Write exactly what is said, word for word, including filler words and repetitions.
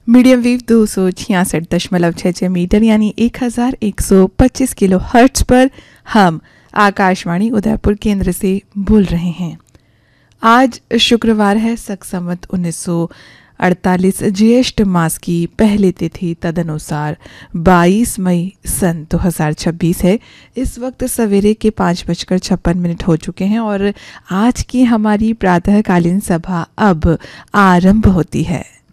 Medium wave दो सौ छियासठ दशमलव छः छः मीटर यानी एक हज़ार एक सौ पच्चीस किलो हर्ट्ज पर हम आकाशवाणी उदयपुर केंद्र से बोल रहे हैं। आज शुक्रवार है, शक संवत उन्नीस सौ अड़तालीस ज्येष्ठ मास की पहली तिथि तदनुसार बाईस मई सन दो हज़ार छब्बीस है। इस वक्त सवेरे के पाँच बजकर छप्पन मिनट हो चुके हैं और आज की हमारी प्रातःकालीन सभा अब आरंभ होती है।